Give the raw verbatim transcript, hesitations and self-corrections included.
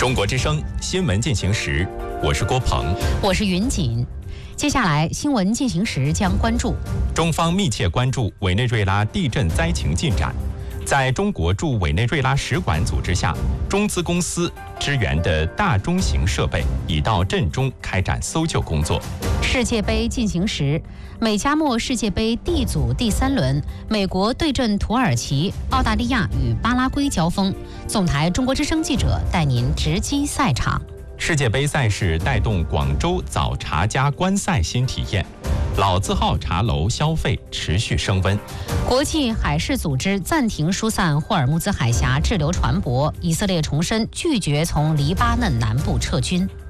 中国之声新闻进行时，我是郭鹏， 我是云锦。接下来新闻进行时将关注： 中方密切关注委内瑞拉地震灾情进展。在中国驻委内瑞拉使馆组织下，中资公司支援的大中型设备已到震中开展搜救工作。 世界杯进行时，美加墨世界杯 D 组第三轮，美国对阵土耳其，澳大利亚与巴拉圭交锋。总台中国之声记者带您直击赛场。 世界杯赛事带动广州早茶加观赛新体验，老字号茶楼消费持续升温。 国际海事组织暂停疏散霍尔木兹海峡滞留船舶，以色列重申拒绝从黎巴嫩南部撤军。